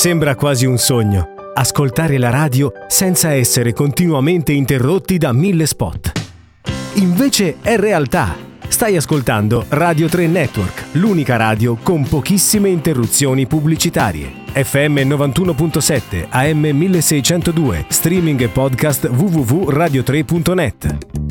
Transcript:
Sembra quasi un sogno, ascoltare la radio senza essere continuamente interrotti da 1000 spot. Invece è realtà. Stai ascoltando Radio 3 Network, l'unica radio con pochissime interruzioni pubblicitarie. FM 91.7, AM 1602, streaming e podcast www.radio3.net.